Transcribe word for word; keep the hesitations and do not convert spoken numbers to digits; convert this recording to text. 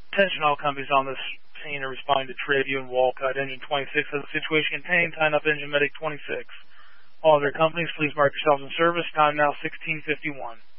Attention all companies on this scene are responding to Tribune Walcott. Engine twenty-six has a situation contained. Tying up Engine Medic twenty-six. All other companies, please mark yourselves in service. Time now sixteen fifty-one.